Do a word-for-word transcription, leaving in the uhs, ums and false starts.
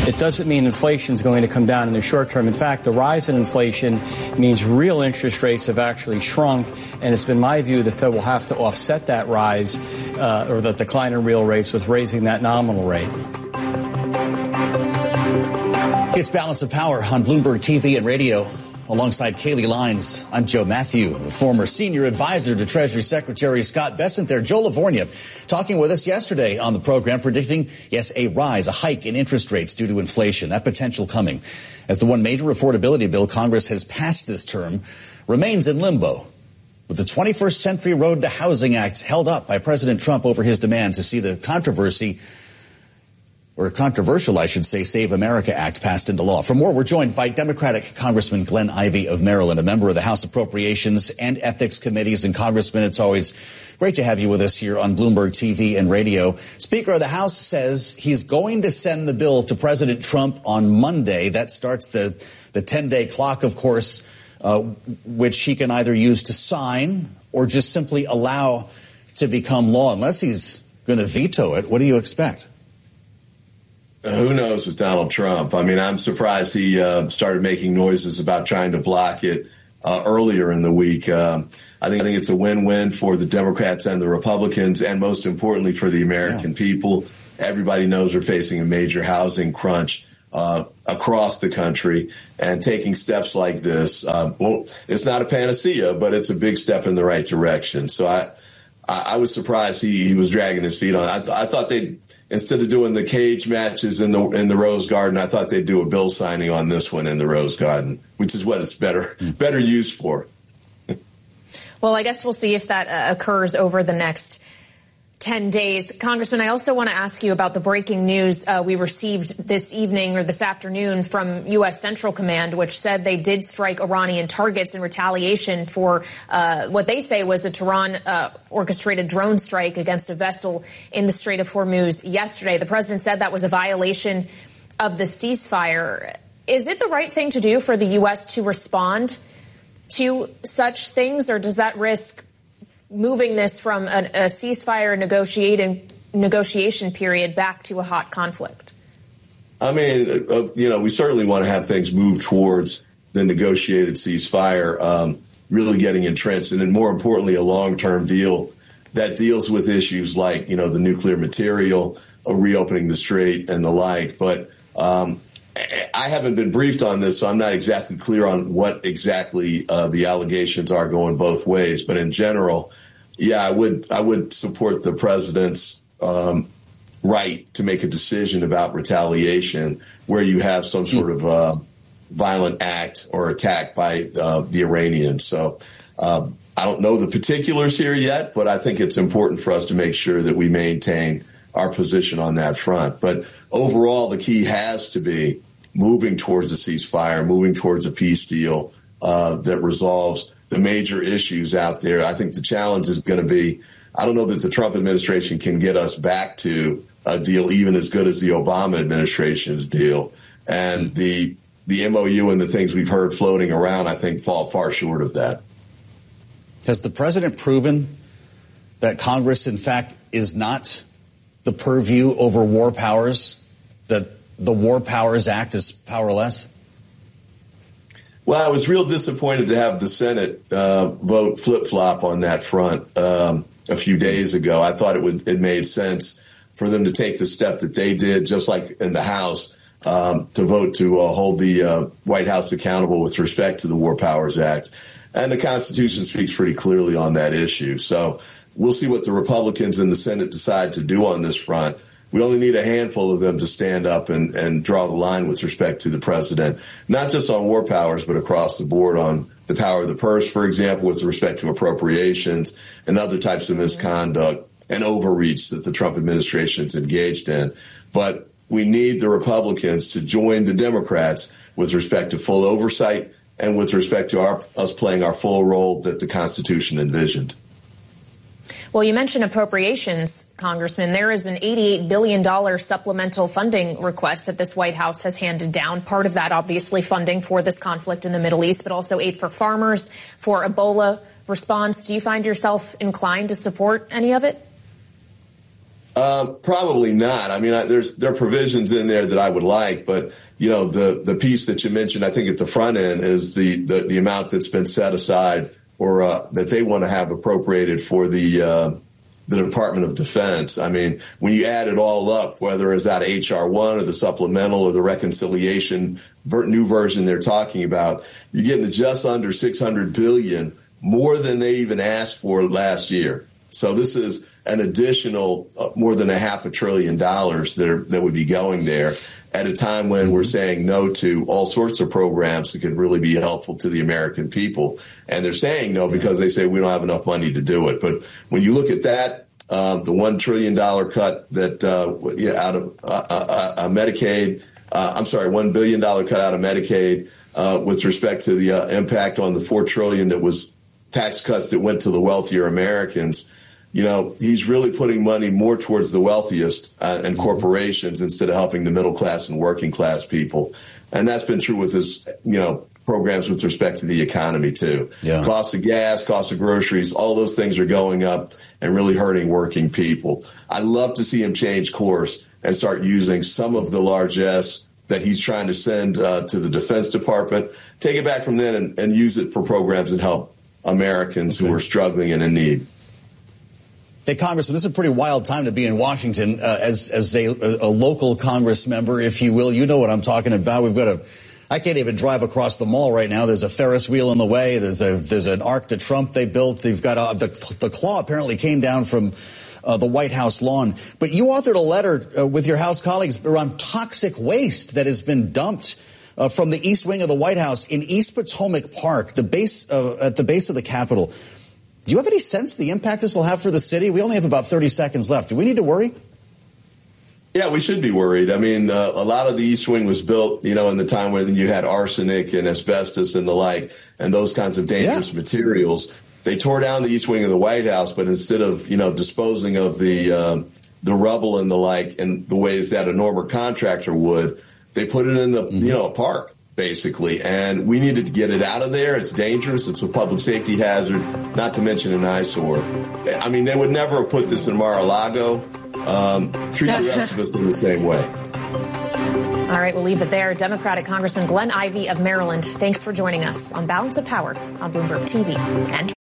It doesn't mean inflation is going to come down in the short term. In fact, the rise in inflation means real interest rates have actually shrunk, and it's been my view the Fed will have to offset that rise uh, or the decline in real rates with raising that nominal rate. It's Balance of Power on Bloomberg T V and radio. Alongside Kayleigh Lines, I'm Joe Matthew, the former senior advisor to Treasury Secretary Scott Bessent there. Joe Livornia talking with us yesterday on the program, predicting, yes, a rise, a hike in interest rates due to inflation, that potential coming, as the one major affordability bill Congress has passed this term remains in limbo, with the twenty-first Century Road to Housing Act held up by President Trump over his demand to see the controversy or controversial, I should say, Save America Act passed into law. For more, we're joined by Democratic Congressman Glenn Ivey of Maryland, a member of the House Appropriations and Ethics Committees. And Congressman, it's always great to have you with us here on Bloomberg T V and radio. Speaker of the House says he's going to send the bill to President Trump on Monday. That starts the the ten-day clock, of course, uh, which he can either use to sign or just simply allow to become law. Unless he's going to veto it, what do you expect? Who knows with Donald Trump? I mean, I'm surprised he uh, started making noises about trying to block it uh, earlier in the week. Um, I think I think it's a win-win for the Democrats and the Republicans, and most importantly for the American yeah. people. Everybody knows we're facing a major housing crunch uh, across the country, and taking steps like this, uh, well, it's not a panacea, but it's a big step in the right direction. So I, I, I was surprised he, he was dragging his feet on it. I, th- I thought they'd, instead of doing the cage matches in the in the Rose Garden, I thought they'd do a bill signing on this one in the Rose Garden, which is what it's better better used for. Well, I guess we'll see if that uh, occurs over the next ten days. Congressman, I also want to ask you about the breaking news uh, we received this evening or this afternoon from U S. Central Command, which said they did strike Iranian targets in retaliation for uh, what they say was a Tehran uh, orchestrated drone strike against a vessel in the Strait of Hormuz yesterday. The president said that was a violation of the ceasefire. Is it the right thing to do for the U S to respond to such things, or does that risk moving this from a, a ceasefire negotiating, negotiation period back to a hot conflict? I mean, uh, you know, we certainly want to have things move towards the negotiated ceasefire, um, really getting entrenched, and then more importantly, a long-term deal that deals with issues like, you know, the nuclear material, uh, reopening the strait and the like. But um, I haven't been briefed on this, so I'm not exactly clear on what exactly uh, the allegations are going both ways. But in general, yeah, I would I would support the president's um, right to make a decision about retaliation where you have some sort of uh, violent act or attack by uh, the Iranians. So uh, I don't know the particulars here yet, but I think it's important for us to make sure that we maintain our position on that front. But overall, the key has to be moving towards a ceasefire, moving towards a peace deal uh, that resolves the major issues out there. I think the challenge is going to be, I don't know that the Trump administration can get us back to a deal even as good as the Obama administration's deal. And the the M O U and the things we've heard floating around, I think, fall far short of that. Has the president proven that Congress, in fact, is not the purview over war powers, that the War Powers Act is powerless? Well, I was real disappointed to have the Senate uh, vote flip-flop on that front um, a few days ago. I thought it would it made sense for them to take the step that they did, just like in the House, um, to vote to uh, hold the uh, White House accountable with respect to the War Powers Act. And the Constitution speaks pretty clearly on that issue. So we'll see what the Republicans in the Senate decide to do on this front. We only need a handful of them to stand up and, and draw the line with respect to the president, not just on war powers, but across the board on the power of the purse, for example, with respect to appropriations and other types of misconduct and overreach that the Trump administration is engaged in. But we need the Republicans to join the Democrats with respect to full oversight and with respect to our, us playing our full role that the Constitution envisioned. Well, you mentioned appropriations, Congressman. There is an eighty-eight billion dollars supplemental funding request that this White House has handed down. Part of that, obviously, funding for this conflict in the Middle East, but also aid for farmers, for Ebola response. Do you find yourself inclined to support any of it? Um, probably not. I mean, I, there's there are provisions in there that I would like, but you know, the the piece that you mentioned, I think at the front end is the the, the amount that's been set aside or uh, that they want to have appropriated for the uh, the Department of Defense. I mean, when you add it all up, whether it's out of H R one or the supplemental or the reconciliation new version they're talking about, you're getting to just under six hundred billion dollars, more than they even asked for last year. So this is an additional uh, more than a half a trillion dollars that are, that would be going there at a time when we're saying no to all sorts of programs that could really be helpful to the American people. And they're saying no because they say we don't have enough money to do it. But when you look at that, uh, the one trillion dollars cut that uh, yeah, out of uh, uh, uh, Medicaid, uh, I'm sorry, one billion dollars cut out of Medicaid uh, with respect to the uh, impact on the four trillion dollars that was tax cuts that went to the wealthier Americans. You know, he's really putting money more towards the wealthiest uh, and corporations instead of helping the middle class and working class people. And that's been true with his, you know, programs with respect to the economy, too. Yeah. Cost of gas, cost of groceries, all those things are going up and really hurting working people. I'd love to see him change course and start using some of the largesse that he's trying to send uh, to the Defense Department, take it back from then and, and use it for programs that help Americans okay. who are struggling and in need. Hey, Congressman, this is a pretty wild time to be in Washington uh, as as a, a local Congress member, if you will. You know what I'm talking about. We've got a I can't even drive across the mall right now. There's a Ferris wheel in the way. There's a there's an Arc de Trump they built. They've got a, the the claw apparently came down from uh, the White House lawn. But you authored a letter uh, with your House colleagues around toxic waste that has been dumped uh, from the east wing of the White House in East Potomac Park, the base uh, at the base of the Capitol. Do you have any sense the impact this will have for the city? We only have about thirty seconds left. Do we need to worry? Yeah, we should be worried. I mean, uh, a lot of the East Wing was built, you know, in the time when you had arsenic and asbestos and the like, and those kinds of dangerous yeah. materials. They tore down the East Wing of the White House, but instead of, you know, disposing of the uh, the rubble and the like in the ways that a normal contractor would, they put it in the, mm-hmm. you know, a park. Basically, and we needed to get it out of there. It's dangerous. It's a public safety hazard, not to mention an eyesore. I mean, they would never have put this in Mar-a-Lago. Um, treat the rest of us in the same way. All right, we'll leave it there. Democratic Congressman Glenn Ivey of Maryland, thanks for joining us on Balance of Power on Bloomberg T V and